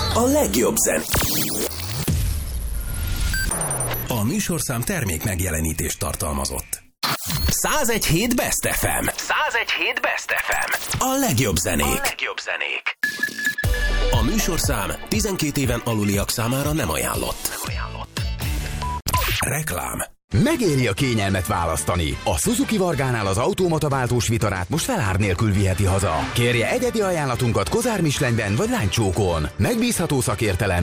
A legjobb zen. A műsorszám termék megjelenítést tartalmazott. 101.7 Best FM. 101.7 Best FM. A legjobb zenék. A legjobb zenék. A műsorszám 12 éven aluliak számára nem ajánlott. Reklám. Megéri a kényelmet választani. A Suzuki Vargánál az automata váltós vitarát most felár nélkül viheti haza. Kérje egyedi ajánlatunkat Kozár Mislanyben vagy Lánycsókon. Megbízható szakértelem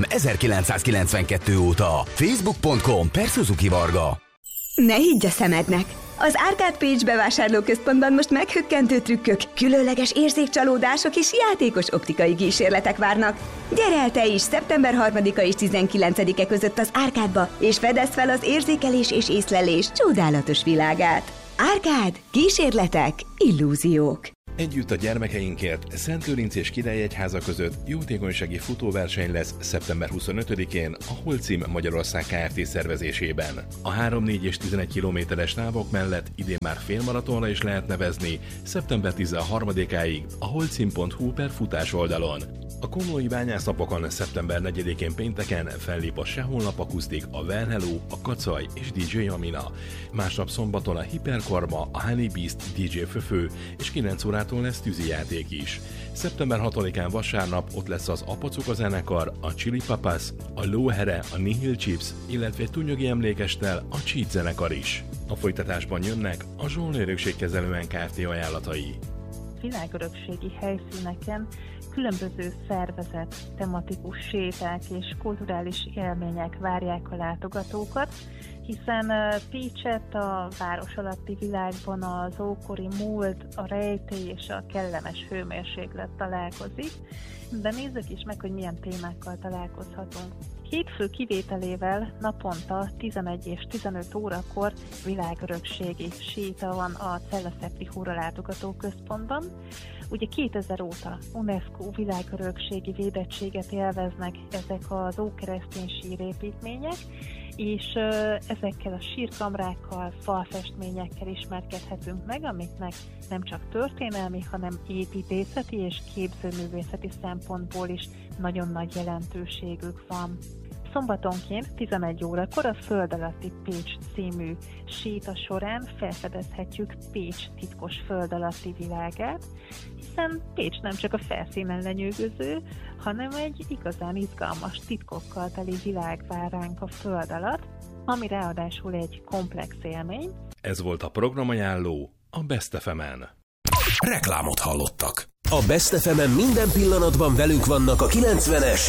1992 óta. Facebook.com/Suzuki Varga. Ne higgy a szemednek! Az Arcade Page bevásárlóközpontban most meghökkentő trükkök, különleges érzékcsalódások és játékos optikai kísérletek várnak. Gyere el te is szeptember 3-a és 19-e között az Arcade-ba, és fedezd fel az érzékelés és észlelés csodálatos világát. Arcade, kísérletek, illúziók. Együtt a gyermekeinkért Szentlőrinc és Királyegyháza között jótékonysági futóverseny lesz szeptember 25-én a Holcim Magyarország Kft. Szervezésében. A 3, 4 és 11 kilométeres távok mellett idén már félmaratonra is lehet nevezni szeptember 13-áig a holcim.hu/futás oldalon. A komlói bányásznapokon szeptember 4-én pénteken fellép a Seholnap Akusztik, a Well Hello, a Kacaj és DJ Amina. Másnap szombaton a Hiperkarma, a Honey Beast, DJ Föfő és 9 órától lesz tűzijáték is. Szeptember 6-án vasárnap ott lesz az Apacuka zenekar, a Chili Papas, a Lóhere, a Nihil Chips, illetve egy túnyögi emlékestel a Cheat zenekar is. A folytatásban jönnek a Zsolnő Örökségkezelően Kft. Ajánlatai. Világörökségi helyszíneken különböző szervezett, tematikus séták és kulturális élmények várják a látogatókat, hiszen Pécset a város alatti világban az ókori múlt, a rejtély és a kellemes hőmérséklet találkozik, de nézzük is meg, hogy milyen témákkal találkozhatunk. Hétfő kivételével naponta 11 és 15 órakor világörökségi séta van a Cella-Szepti Húra látogatóközpontban. Ugye 2000 óta UNESCO világörökségi védettséget élveznek ezek az ókeresztény sírépítmények, és ezekkel a sírkamrákkal, falfestményekkel ismerkedhetünk meg, amiknek nem csak történelmi, hanem építészeti és képzőművészeti szempontból is nagyon nagy jelentőségük van. Szombatonként 11 órakor a Föld alatti Pécs című séta során felfedezhetjük Pécs titkos föld alatti világát, hiszen Pécs nem csak a felszínen lenyűgöző, hanem egy igazán izgalmas titkokkal teli világ vár ránk a föld alatt, ami ráadásul egy komplex élmény. Ez volt a programajánló a Best FM-en. Reklámot hallottak. A Best FM-en minden pillanatban velünk vannak a 90-es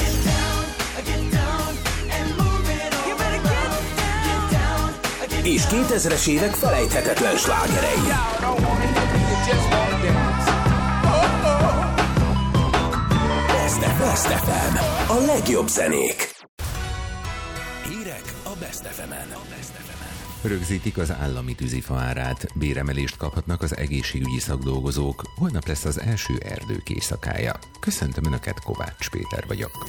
és 2000-es évek felejthetetlen slágerei. Best FM. A legjobb zenék. Hírek a Best FM-en. Rögzítik az állami tűzifa árát, béremelést kaphatnak az egészségügyi szakdolgozók, holnap lesz az első erdők éjszakája. Köszöntöm Önöket, Kovács Péter vagyok.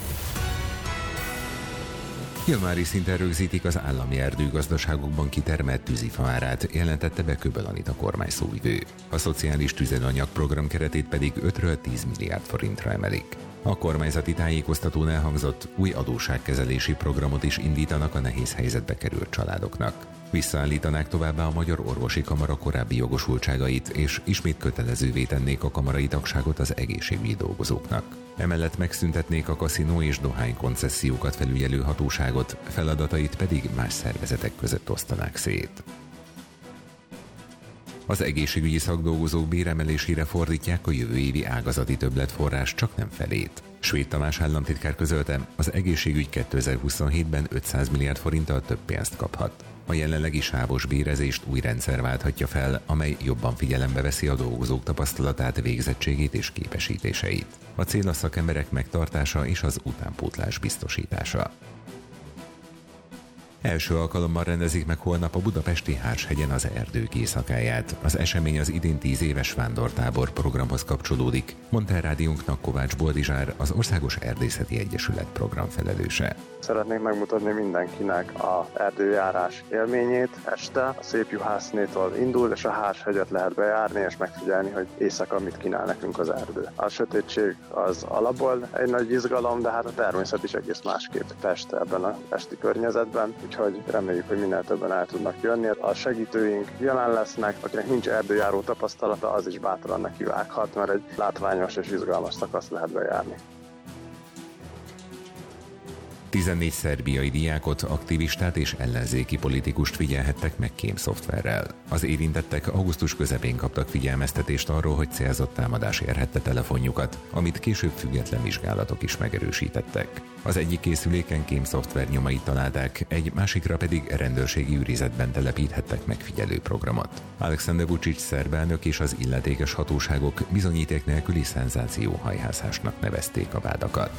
Januári szinten rögzítik az állami erdőgazdaságokban kitermelt tűzifa árát, jelentette be Köbel Anita kormányszóvivő. A szociális tüzelőanyag program keretét pedig 5-ről 10 milliárd forintra emelik. A kormányzati tájékoztatón elhangzott, új adósságkezelési programot is indítanak a nehéz helyzetbe került családoknak. Visszaállítanák továbbá a Magyar Orvosi Kamara korábbi jogosultságait, és ismét kötelezővé tennék a kamarai tagságot az egészségügyi dolgozóknak. Emellett megszüntetnék a kaszinó és dohány koncesziókat felügyelő hatóságot, feladatait pedig más szervezetek között osztanák szét. Az egészségügyi szakdolgozók béremelésére fordítják a jövő évi ágazati többletforrás csaknem felét. Svéd Tamás államtitkár közölte, az egészségügy 2027-ben 500 milliárd forinttal több pénzt kaphat. A jelenlegi sávos bérezést új rendszer válthatja fel, amely jobban figyelembe veszi a dolgozók tapasztalatát, végzettségét és képesítéseit. A cél a szakemberek megtartása és az utánpótlás biztosítása. Első alkalommal rendezik meg holnap a budapesti Hárshegyen az Erdők éjszakáját. Az esemény az idén 10 éves vándortábor programhoz kapcsolódik, mondta el rádiónknak Kovács Boldizsár, az Országos Erdészeti Egyesület programfelelőse. Szeretnék megmutatni mindenkinek az erdőjárás élményét. Este a Szép Juhásznétól indul, és a Hárshegyet lehet bejárni, és megfigyelni, hogy éjszaka mit kínál nekünk az erdő. A sötétség az alapból egy nagy izgalom, de hát a természet is egész másképp fest ebben a esti környezetben, úgyhogy reméljük, hogy minél többen el tudnak jönni. A segítőink jelen lesznek, akinek nincs erdőjáró tapasztalata, az is bátran nekivághat, mert egy látványos és izgalmas szakaszt lehet bejárni. 14 szerbiai diákot, aktivistát és ellenzéki politikust figyelhettek meg kémszoftverrel. Az érintettek augusztus közepén kaptak figyelmeztetést arról, hogy célzott támadás érhette telefonjukat, amit később független vizsgálatok is megerősítettek. Az egyik készüléken kémszoftver nyomait találták, egy másikra pedig rendőrségi őrizetben telepíthettek megfigyelő programot. Alexander Vučić szerb elnök és az illetékes hatóságok bizonyíték nélküli szenzációhajhászásnak nevezték a vádakat.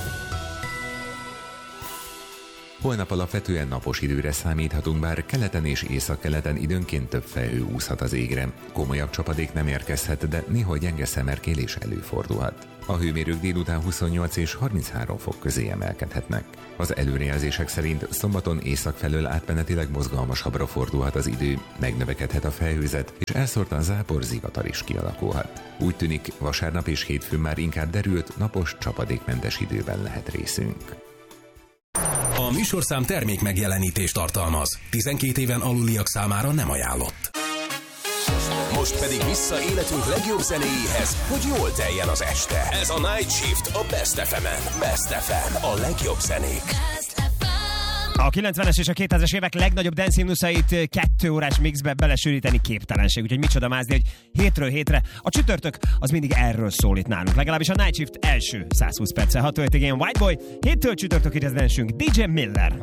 Holnap alapvetően napos időre számíthatunk, bár keleten és északkeleten időnként több felhő úszhat az égre. Komolyabb csapadék nem érkezhet, de néha gyenge szemerkélés előfordulhat. A hőmérők délután 28 és 33 fok közé emelkedhetnek. Az előrejelzések szerint szombaton észak felől átmenetileg mozgalmasabbra fordulhat az idő, megnövekedhet a felhőzet, és elszórtan zápor, zivatar is kialakulhat. Úgy tűnik, vasárnap és hétfőn már inkább derült, napos, csapadékmentes időben lehet részünk. A műsorszám termék megjelenítést tartalmaz. 12 éven aluliak számára nem ajánlott. Most pedig vissza életünk legjobb zenéjéhez, hogy jól teljen az este. Ez a Night Shift a Best FM-en. Best FM, a legjobb zenék. A 90-es és a 2000-es évek legnagyobb dance himnuszait 2 órás mixbe belesűríteni képtelenség, úgyhogy micsoda mázni, hogy hétről hétre. A csütörtök az mindig erről szól itt nálunk. Legalábbis a Night Shift első 120 perccel 6 óráig ilyen White Boy. Héttől csütörtökig rezidenssünk DJ Miller.